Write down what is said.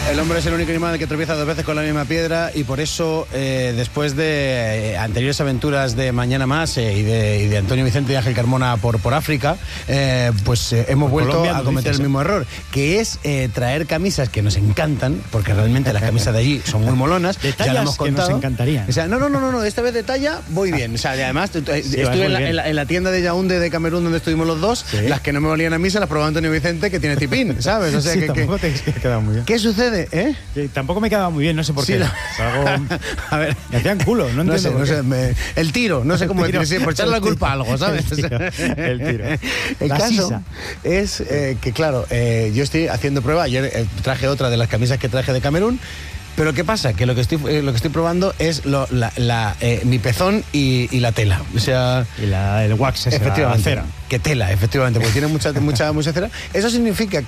El hombre es el único animal que tropieza 2 veces con la misma piedra y por eso, después de anteriores aventuras de Mañana Más y de Antonio Vicente y Ángel Carmona por África, hemos vuelto Colombia, a cometer el mismo error, que es traer camisas que nos encantan, porque realmente las camisas de allí son muy molonas. De tallas ya lo hemos contado. que nos encantarían. O sea, no, esta vez de talla voy bien. O sea, además, estuve en la tienda de Yaoundé de Camerún donde estuvimos los dos, ¿sí? Las que no me valían a mí se las probó Antonio Vicente, que tiene tipín, ¿sabes? O sea, sí, tampoco te ha quedado muy bien. ¿Qué sucede? Que tampoco me quedaba muy bien, no sé por qué. Algo... A ver, me hacían culo, no entiendo. No sé, el tiro, no sé cómo decir, por echarle la culpa a algo, ¿sabes? El tiro. El la caso sisa. es que, claro, yo estoy haciendo prueba. Ayer traje otra de las camisas que traje de Camerún. Pero ¿qué pasa? Que lo que estoy probando es mi pezón y la tela. O sea, y el wax, esa, efectivamente, la cera. Que tela, efectivamente, porque tiene mucha cera. Eso significa